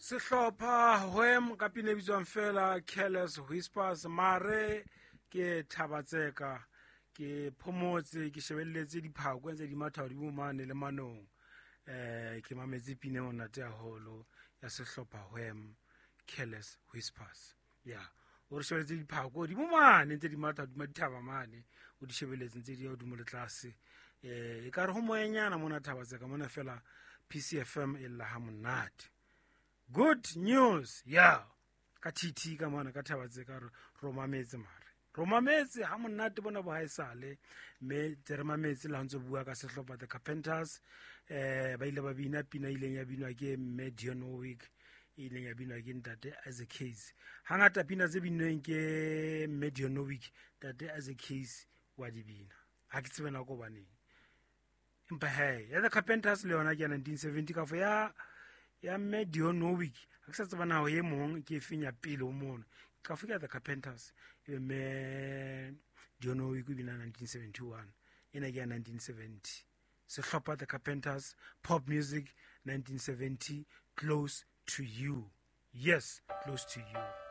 Sehlopha Wham ka pina bitswang fela Careless Whispers mare ke Thabatseka ke phomotse ke shebelletse diphako tse di matha di bomane le manong ke mametse pina ona tse haholo ya Sehlopha Wham Careless Whispers o re shebelletse diphako di bomane tse di matha di thaba mane o di shebelletse tse di ya dumo le tlase e ka re ho moyenyana mona Thabatseka mona fela PCFM e la ha monate. Good news, ka TT ka mana ka Thabatseka romametse mare. Romametse ha monate bona bo haesale me tsere mametse la ntse bua ka Sehlopha The Carpenters ba ile ba bina pina ileng ya binwa ke Medionowick ileng ya binwa ke Ntate as a case. Hangata pina tse binweng ke Medionowick Ntate as a case wa di bina. Ha ke tsebena go baneng. Empa ya The Carpenters le yona ke 1970 ka fo ya Medionowick ha ke sa tseba na ho ye mong ke fenya pele o mona ka fo ke The Carpenters Medionowick bina 1971 ena ke 1970 Sehlopha The Carpenters pop music 1970 close to you, yes, close to you.